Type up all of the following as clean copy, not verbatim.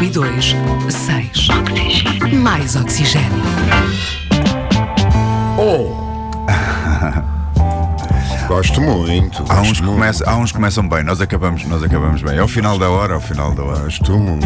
102.6. Mais oxigênio. Gosto muito. Há uns que começam bem, nós acabamos bem. É o final da hora. Gosto muito.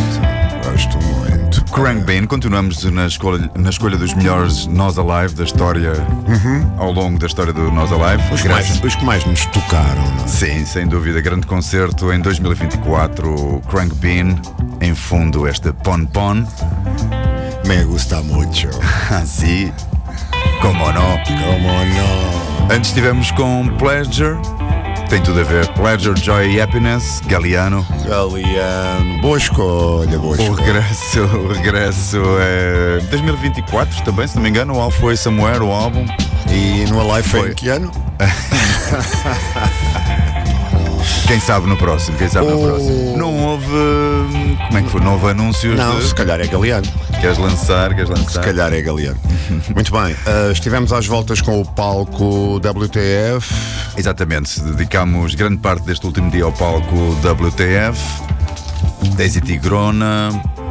Krang Bean, continuamos na escolha dos melhores Nós Alive da história, ao longo da história do Nós Alive. Os que mais nos tocaram, não é? Sim, sem dúvida. Grande concerto em 2024. Krang Bean, em fundo, este Pon Pon. Me gusta mucho. Sim, como não. Antes estivemos com Pleasure, tem tudo a ver. Pleasure, Joy e Happiness, Galiano. Boa escolha. O regresso é 2024 também, se não me engano. O álbum foi Somewhere, o álbum. E no Alive foi em que ano? Quem sabe no próximo. Não houve. Como é que foi? Não houve anúncios? Não, se calhar é Galiano. Queres lançar? Se calhar é Galiano. Muito bem, estivemos às voltas com o palco WTF. Exatamente, dedicámos grande parte deste último dia ao palco WTF. Daisy Tigrona,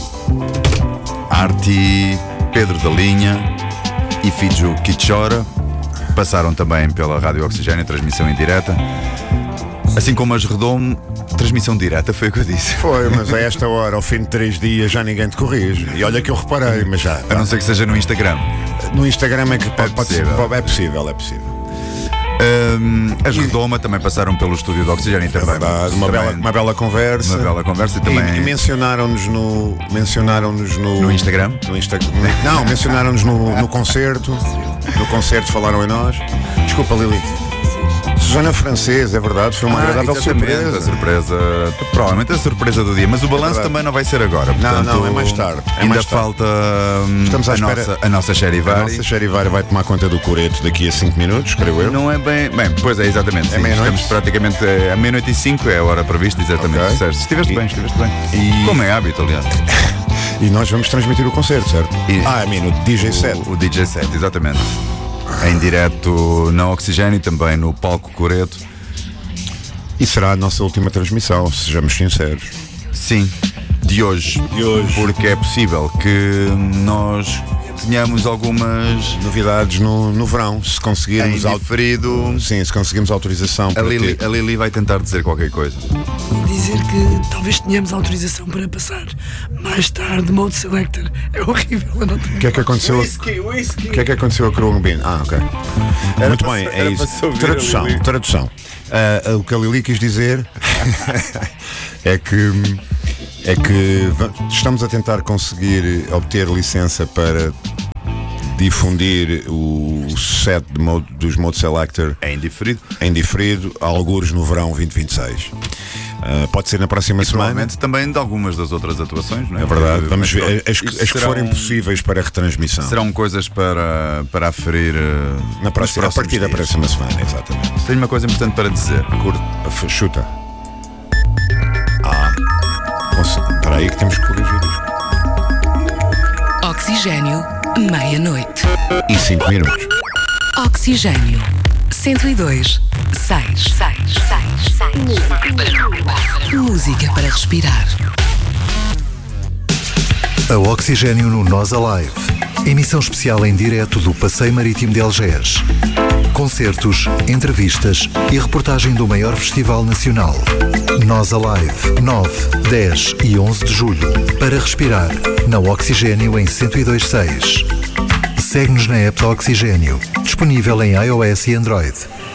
Arti, Pedro da Linha e Fidjo Kichora passaram também pela Rádio Oxigênio, transmissão em direta. Assim como as Redondo, transmissão direta, foi o que eu disse. Foi, mas a esta hora, ao fim de 3 dias, já ninguém te corrige. E olha que eu reparei, mas já. A não ser que seja no Instagram. No Instagram é que pode ser. É possível. As Redoma também passaram pelo estúdio de Oxigênio também. Verdade, uma bela conversa. E também. E mencionaram-nos no Instagram? Não, mencionaram-nos no concerto. No concerto falaram em nós. Desculpa, Lili. Susana Francesa, é verdade, foi uma agradável surpresa. Provavelmente a surpresa do dia, mas o balanço também não vai ser agora. Portanto, não, é mais tarde. Ainda falta Estamos à espera. A nossa Cherivari. A nossa Cherivari vai tomar conta do coreto daqui a 5 minutos, creio eu. Não é bem. Pois é, exatamente. É meia-noite. Estamos praticamente à meia-noite e 5, é a hora prevista, exatamente. Okay. Estiveste bem. Como é hábito, aliás. E nós vamos transmitir o concerto, certo? No DJ set. O DJ set, exatamente. Em direto na Oxigênio e também no palco Coreto. E será a nossa última transmissão, sejamos sinceros. Sim, de hoje. Porque é possível que nós tenhamos algumas novidades no verão, se conseguirmos diferido. Sim, se conseguirmos autorização para a Lili vai tentar dizer qualquer coisa. Dizer que talvez tenhamos autorização para passar mais tarde Mode Selector. É horrível, eu não tenho. O que é que aconteceu? O que é que aconteceu a Krang Bean? Ok. Muito bem, é isso. Tradução. O que a Lili quis dizer é que estamos a tentar conseguir obter licença para difundir o set dos Mode Selector em diferido, algures no verão 2026. Pode ser na próxima semana. Provavelmente também de algumas das outras atuações, não é? É verdade, vamos ver as que forem possíveis para retransmissão. Serão coisas para aferir a partir da próxima semana, exatamente. Tenho uma coisa importante para dizer. Chuta. Espera aí que temos que corrigir isto. Oxigênio, meia-noite. E 5 minutos. Oxigênio, 102.6. Música para respirar. A Oxigênio no Nós Alive. Emissão especial em direto do Passeio Marítimo de Algés. Concertos, entrevistas e reportagem do maior festival nacional. Nós Alive, 9, 10 e 11 de julho. Para respirar, na Oxigênio em 102.6. Segue-nos na app da Oxigênio, disponível em iOS e Android.